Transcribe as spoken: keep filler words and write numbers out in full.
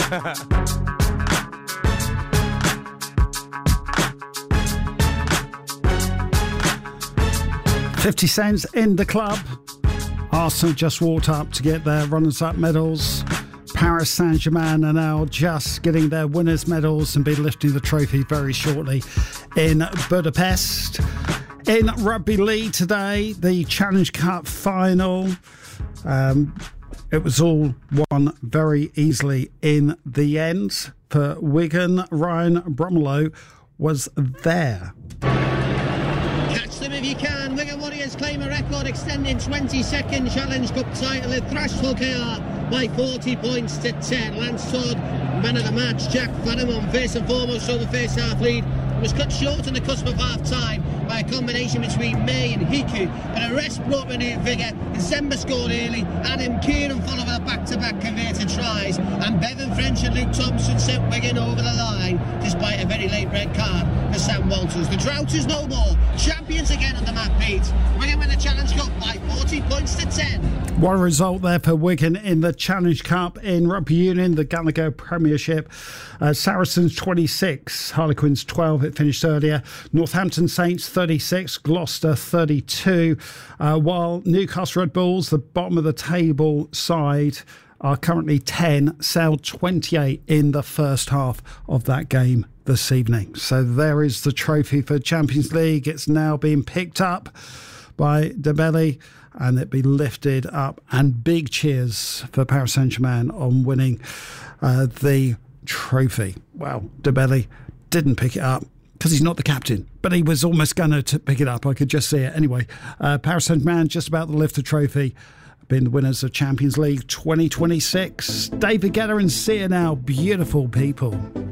fifty cents in the club. Arsenal just walked up to get their runners-up medals. Paris Saint-Germain are now just getting their winners' medals and be lifting the trophy very shortly in Budapest. In Rugby League today, the Challenge Cup final. Um, it was all won very easily in the end. For Wigan, Ryan Bromlow was there. Catch them if you can. Wigan Warriors claim a record extending twenty-second Challenge Cup title. They thrashed Hull K R by forty points to ten. Lance Todd, man of the match. Jack Fanamon, first and foremost, saw the first half lead. It was cut short on the cusp of half-time by a combination between May and Hiku, but a rest brought renewed vigour. Zemba scored early, Adam Kieran followed with a back-to-back converted tries, and Bevan French and Luke Thompson sent Wigan over the line despite a very late red card for Sam Walters. The drought is no more. Champions again under Matt Pete. Wigan win the Challenge Cup by forty points to ten. What a result there for Wigan in the Challenge Cup in Rugby Union, the Gallagher Premiership. Uh, Saracens twenty-six, Harlequins twelve, it finished earlier. Northampton Saints thirty-six, Gloucester thirty-two, uh, while Newcastle Red Bulls, the bottom of the table side, are currently ten, sailed twenty-eight in the first half of that game this evening. So there is the trophy for Champions League. It's now being picked up by Dembele, and it be lifted up, and big cheers for Paris Saint-Germain on winning uh, the trophy. Well, Dembele didn't pick it up because he's not the captain, but he was almost going to pick it up. I could just see it. Anyway, uh, Paris Saint-Germain just about to lift the trophy, being the winners of Champions League twenty twenty-six. David Guetta and Sia now, beautiful people.